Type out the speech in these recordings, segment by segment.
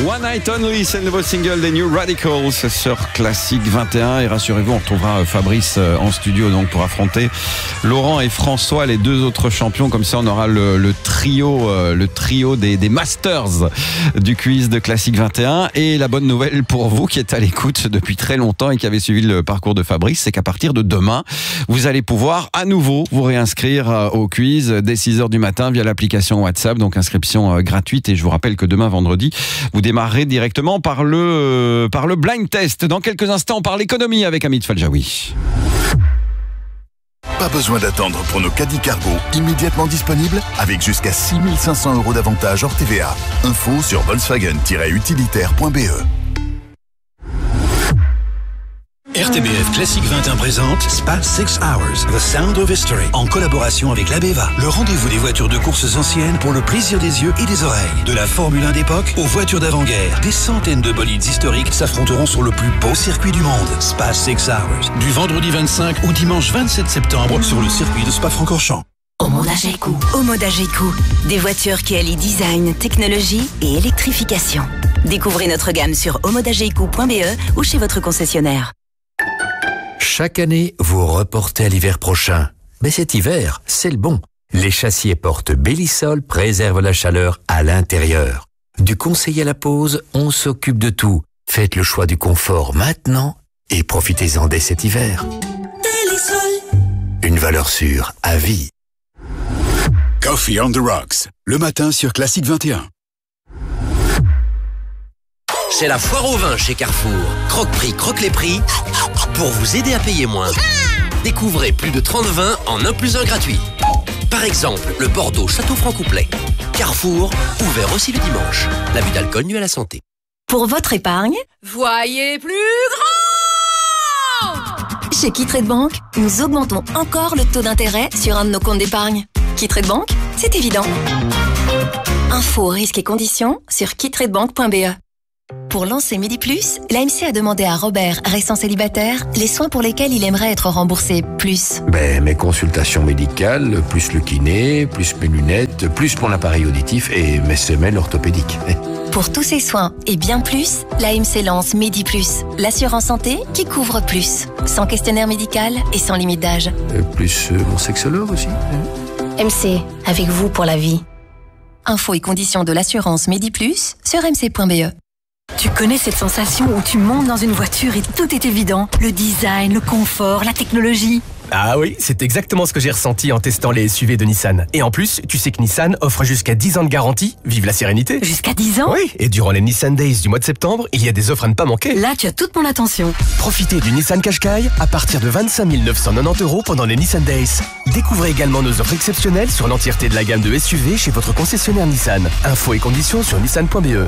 One Night Only, c'est le nouveau single des New Radicals sur Classic 21. Et rassurez-vous, on retrouvera Fabrice en studio donc pour affronter Laurent et François, les deux autres champions. Comme ça, on aura le trio des masters du quiz de Classic 21. Et la bonne nouvelle pour vous qui êtes à l'écoute depuis très longtemps et qui avez suivi le parcours de Fabrice, c'est qu'à partir de demain, vous allez pouvoir à nouveau vous réinscrire au quiz dès 6h du matin via l'application WhatsApp. Donc inscription gratuite. Et je vous rappelle que demain vendredi, vous démarrerez directement par le blind test. Dans quelques instants, on parle économie avec Amit Faljaoui. Pas besoin d'attendre pour nos caddies cargo immédiatement disponibles avec jusqu'à 6 500 € d'avantage hors TVA. Info sur volkswagen-utilitaire.be. RTBF Classic 21 présente Spa 6 Hours, The Sound of History, en collaboration avec l'Abeva. Le rendez-vous des voitures de courses anciennes pour le plaisir des yeux et des oreilles. De la Formule 1 d'époque aux voitures d'avant-guerre, des centaines de bolides historiques s'affronteront sur le plus beau circuit du monde. Spa 6 Hours, du vendredi 25 au dimanche 27 septembre sur le circuit de Spa-Francorchamps. Omoda Jayco. Omoda Jayco. Des voitures qui allient design, technologie et électrification. Découvrez notre gamme sur omodajayco.be ou chez votre concessionnaire. Chaque année, vous reportez à l'hiver prochain. Mais cet hiver, c'est le bon. Les châssis et portes Bellisol préservent la chaleur à l'intérieur. Du conseil à la pose, on s'occupe de tout. Faites le choix du confort maintenant et profitez-en dès cet hiver. Bellisol. Une valeur sûre à vie. Coffee on the Rocks, le matin sur Classic 21. C'est la foire au vin chez Carrefour. Croque-prix, croque les prix pour vous aider à payer moins. Découvrez plus de 30 vins en 1 + 1 gratuit. Par exemple, le Bordeaux Château Franc-Couplet. Carrefour, ouvert aussi le dimanche. L'abus d'alcool nuit à la santé. Pour votre épargne, voyez plus grand! Chez Quitrade Bank, nous augmentons encore le taux d'intérêt sur un de nos comptes d'épargne. Quitrade Bank, c'est évident. Infos, risques et conditions sur quitradebank.be. Pour lancer Midi Plus, l'AMC a demandé à Robert, récent célibataire, les soins pour lesquels il aimerait être remboursé plus. Mes consultations médicales, plus le kiné, plus mes lunettes, plus mon appareil auditif et mes semelles orthopédiques. Pour tous ces soins et bien plus, l'AMC lance Midi Plus, l'assurance santé qui couvre plus. Sans questionnaire médical et sans limite d'âge. Plus mon sexologue aussi. MC, avec vous pour la vie. Infos et conditions de l'assurance Midi Plus sur mc.be. Tu connais cette sensation où tu montes dans une voiture et tout est évident? Le design, le confort, la technologie. Ah oui, c'est exactement ce que j'ai ressenti en testant les SUV de Nissan. Et en plus, tu sais que Nissan offre jusqu'à 10 ans de garantie. Vive la sérénité. Jusqu'à 10 ans? Oui, et durant les Nissan Days du mois de septembre, il y a des offres à ne pas manquer. Là, tu as toute mon attention. Profitez du Nissan Qashqai à partir de 25 990 € pendant les Nissan Days. Découvrez également nos offres exceptionnelles sur l'entièreté de la gamme de SUV chez votre concessionnaire Nissan. Infos et conditions sur nissan.be.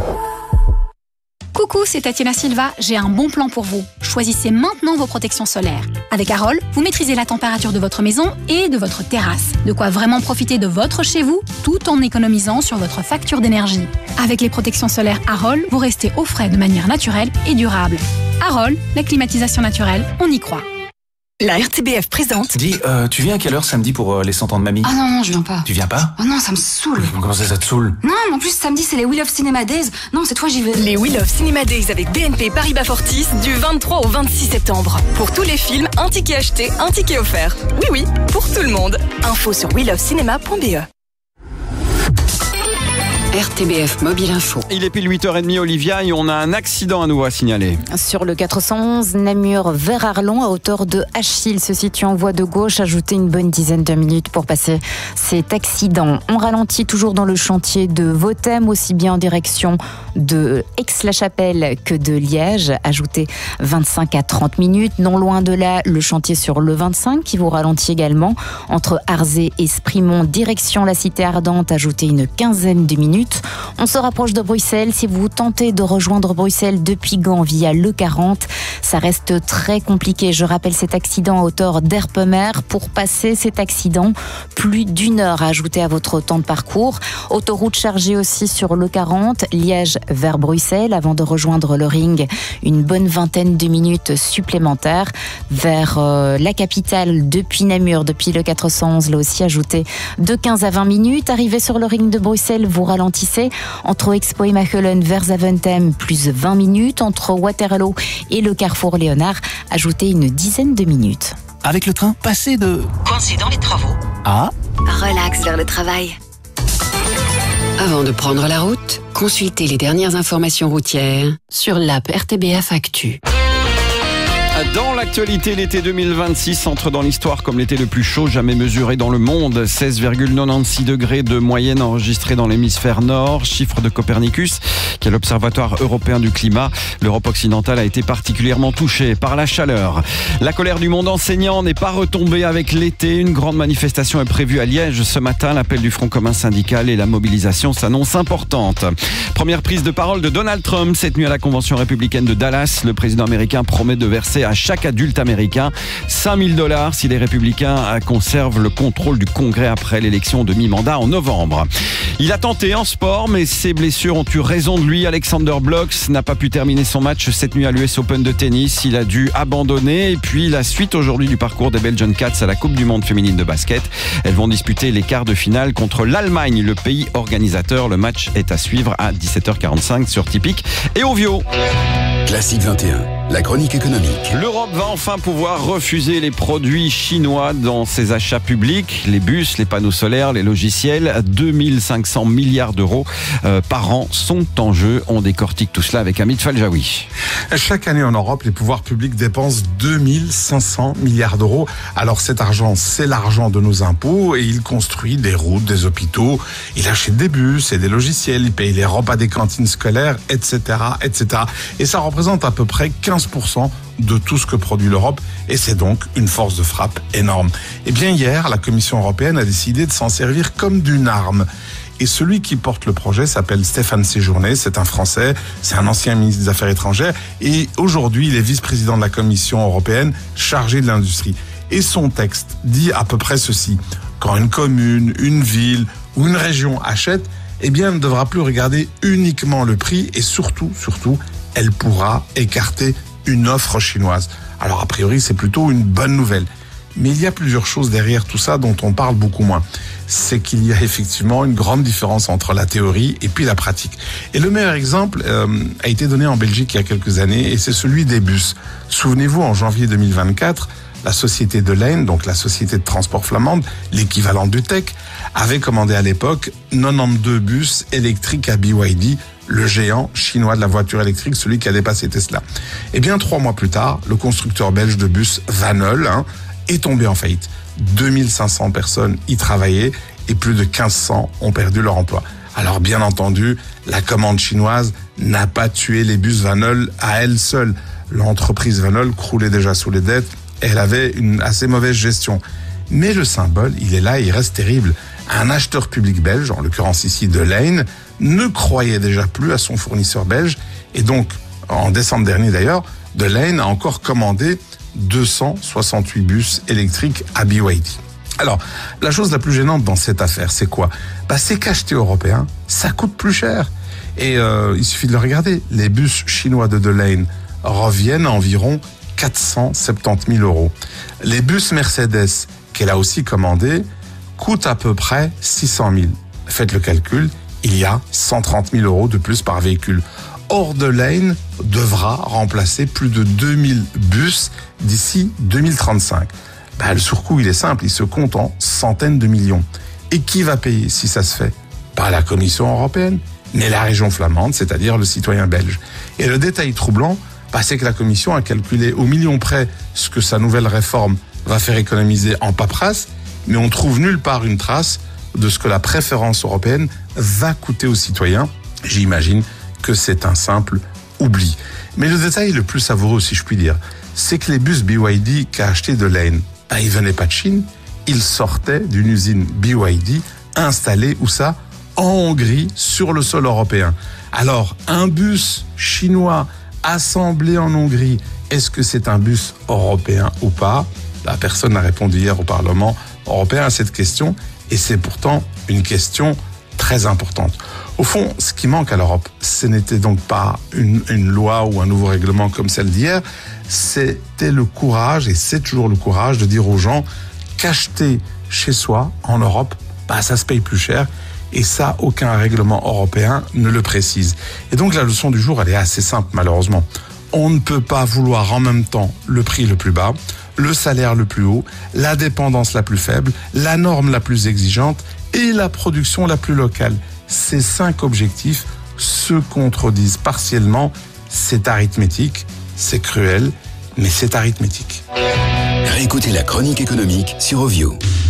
Coucou, c'est Tatiana Silva, j'ai un bon plan pour vous. Choisissez maintenant vos protections solaires. Avec Arol, vous maîtrisez la température de votre maison et de votre terrasse. De quoi vraiment profiter de votre chez vous, tout en économisant sur votre facture d'énergie. Avec les protections solaires Arol, vous restez au frais de manière naturelle et durable. Arol, la climatisation naturelle, on y croit. La RTBF présente. Dis, tu viens à quelle heure samedi pour les 100 ans de mamie? Ah non, je viens pas. Tu viens pas? Oh non, ça me saoule. Comment ça te saoule? Non, en plus samedi c'est les We Love Cinema Days. Non, cette fois j'y vais. Les We Love Cinema Days avec BNP Paribas Fortis du 23 au 26 septembre. Pour tous les films, un ticket acheté, un ticket offert. Oui, pour tout le monde. Info sur welovecinema.be. RTBF Mobile Info. Il est pile 8h30, Olivia, et on a un accident à nouveau à signaler. Sur le 411 Namur vers Arlon, à hauteur de Achille, se situe en voie de gauche. Ajoutez une bonne dizaine de minutes pour passer cet accident. On ralentit toujours dans le chantier de Vothème, aussi bien en direction de Aix-la-Chapelle que de Liège. Ajoutez 25 à 30 minutes. Non loin de là, le chantier sur le 25 qui vous ralentit également. Entre Arzé et Sprimont, direction la cité ardente. Ajoutez une quinzaine de minutes. On se rapproche de Bruxelles. Si vous tentez de rejoindre Bruxelles depuis Gand via le 40, ça Ça reste très compliqué. Je rappelle cet accident à hauteur d'Erpemer. Pour passer cet accident, plus d'1 heure à ajouter à votre temps de parcours. Autoroute chargée aussi sur l'E40, Liège vers Bruxelles, avant de rejoindre le ring. Une bonne vingtaine de minutes supplémentaires. Vers la capitale depuis Namur, depuis le 411, là aussi ajouté de 15 à 20 minutes. Arrivé sur le ring de Bruxelles, vous ralentissez. Entre Expo et Machelen vers Zaventem, plus 20 minutes. Entre Waterloo et le carrefour Léonard, ajoutez une dizaine de minutes. Avec le train, passez de Coincé dans les travaux à Relax vers le travail. Avant de prendre la route, consultez les dernières informations routières sur l'app RTBF Actu. Dans l'actualité, l'été 2026 entre dans l'histoire comme l'été le plus chaud jamais mesuré dans le monde. 16,96 degrés de moyenne enregistrés dans l'hémisphère nord. Chiffre de Copernicus, qui est l'Observatoire européen du climat. L'Europe occidentale a été particulièrement touchée par la chaleur. La colère du monde enseignant n'est pas retombée avec l'été. Une grande manifestation est prévue à Liège ce matin. L'appel du Front commun syndical et la mobilisation s'annoncent importantes. Première prise de parole de Donald Trump cette nuit à la convention républicaine de Dallas. Le président américain promet de verser à chaque adulte américain $5 000 si les républicains conservent le contrôle du Congrès après l'élection de mi-mandat en novembre. Il a tenté en sport, mais ses blessures ont eu raison de lui. Alexander Blocks n'a pas pu terminer son match cette nuit à l'US Open de tennis. Il a dû abandonner. Et puis la suite aujourd'hui du parcours des Belgian Cats à la Coupe du Monde féminine de basket. Elles vont disputer les quarts de finale contre l'Allemagne, le pays organisateur. Le match est à suivre à 17h45 sur Tipic et Ovio. Classique 21, la chronique économique. L'Europe va enfin pouvoir refuser les produits chinois dans ses achats publics. Les bus, les panneaux solaires, les logiciels. 2500 milliards d'euros par an sont en jeu. On décortique tout cela avec Hamid Faljaoui. Chaque année en Europe, les pouvoirs publics dépensent 2500 milliards d'euros. Alors cet argent, c'est l'argent de nos impôts et il construit des routes, des hôpitaux, il achète des bus et des logiciels, il paye les repas des cantines scolaires, etc., etc. Et ça représente à peu près 15% de tout ce que produit l'Europe et c'est donc une force de frappe énorme. Et bien hier, la Commission européenne a décidé de s'en servir comme d'une arme. Et celui qui porte le projet s'appelle Stéphane Séjourné, c'est un Français, c'est un ancien ministre des Affaires étrangères et aujourd'hui il est vice-président de la Commission européenne chargé de l'industrie. Et son texte dit à peu près ceci: quand une commune, une ville ou une région achète, eh bien elle ne devra plus regarder uniquement le prix et surtout, elle pourra écarter une offre chinoise. Alors a priori c'est plutôt une bonne nouvelle. Mais il y a plusieurs choses derrière tout ça dont on parle beaucoup moins. C'est qu'il y a effectivement une grande différence entre la théorie et puis la pratique. Et le meilleur exemple a été donné en Belgique il y a quelques années et c'est celui des bus. Souvenez-vous, en janvier 2024, la société de Lane, donc la société de transport flamande, l'équivalent du TEC, avait commandé à l'époque 92 bus électriques à BYD, le géant chinois de la voiture électrique, celui qui a dépassé Tesla. Et bien 3 mois plus tard, le constructeur belge de bus Vanol est tombé en faillite. 2500 personnes y travaillaient et plus de 1500 ont perdu leur emploi. Alors bien entendu, la commande chinoise n'a pas tué les bus Vanol à elle seule. L'entreprise Vanol croulait déjà sous les dettes et elle avait une assez mauvaise gestion. Mais le symbole, il est là et il reste terrible. Un acheteur public belge, en l'occurrence ici de Lane, ne croyait déjà plus à son fournisseur belge et donc, en décembre dernier d'ailleurs, de Lane a encore commandé 268 bus électriques à BYD. Alors, la chose la plus gênante dans cette affaire, c'est quoi ? C'est qu'acheter européen, ça coûte plus cher. Et il suffit de le regarder. Les bus chinois de Lane reviennent à environ 470 000 euros. Les bus Mercedes, qu'elle a aussi commandés, coûtent à peu près 600 000. Faites le calcul, il y a 130 000 euros de plus par véhicule. Or, de Lane devra remplacer plus de 2000 bus d'ici 2035. Le surcoût, il est simple, il se compte en centaines de millions. Et qui va payer si ça se fait ? Pas la Commission européenne, mais la région flamande, c'est-à-dire le citoyen belge. Et le détail troublant, c'est que la Commission a calculé au million près ce que sa nouvelle réforme va faire économiser en paperasse, mais on trouve nulle part une trace de ce que la préférence européenne va coûter aux citoyens. J'imagine que c'est un simple oubli. Mais le détail le plus savoureux, si je puis dire, c'est que les bus BYD qu'a acheté de Lane, ils venaient pas de Chine, ils sortaient d'une usine BYD installée, où ça ? En Hongrie, sur le sol européen. Alors, un bus chinois assemblé en Hongrie. Est-ce que c'est un bus européen ou pas? La personne a répondu hier au Parlement européen à cette question, et c'est pourtant une question très importante. Au fond, ce qui manque à l'Europe, ce n'était donc pas une loi ou un nouveau règlement comme celle d'hier, c'était le courage, et c'est toujours le courage, de dire aux gens qu'acheter chez soi, en Europe, ça se paye plus cher, et ça, aucun règlement européen ne le précise. Et donc la leçon du jour, elle est assez simple, malheureusement. On ne peut pas vouloir en même temps le prix le plus bas, le salaire le plus haut, la dépendance la plus faible, la norme la plus exigeante et la production la plus locale. Ces 5 objectifs se contredisent partiellement. C'est arithmétique, c'est cruel, mais c'est arithmétique. Réécoutez la chronique économique sur Ovio.